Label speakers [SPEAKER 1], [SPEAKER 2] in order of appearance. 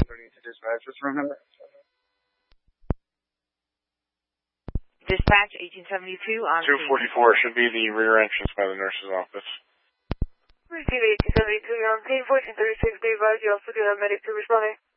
[SPEAKER 1] 1872 to dispatch. What's the room number?
[SPEAKER 2] Dispatch 1872 on
[SPEAKER 3] 244 should be the rear entrance by the nurse's office.
[SPEAKER 4] Receive 1872, you're on scene, 1436, be advised you also do have medic to responding.